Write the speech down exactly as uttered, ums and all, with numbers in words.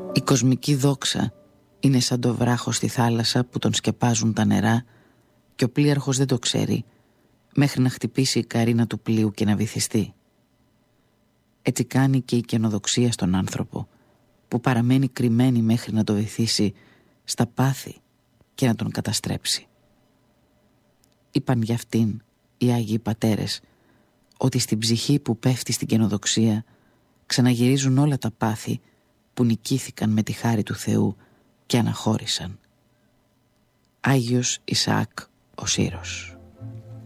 Η κοσμική δόξα είναι σαν το βράχο στη θάλασσα που τον σκεπάζουν τα νερά και ο πλοίαρχος δεν το ξέρει μέχρι να χτυπήσει η καρίνα του πλοίου και να βυθιστεί. Έτσι κάνει και η καινοδοξία στον άνθρωπο, που παραμένει κρυμμένη μέχρι να το βυθίσει στα πάθη και να τον καταστρέψει. Είπαν για αυτήν οι Άγιοι Πατέρες ότι στην ψυχή που πέφτει στην καινοδοξία ξαναγυρίζουν όλα τα πάθη που νικήθηκαν με τη χάρη του Θεού και αναχώρησαν. Άγιος Ισαάκ ο Σύρος.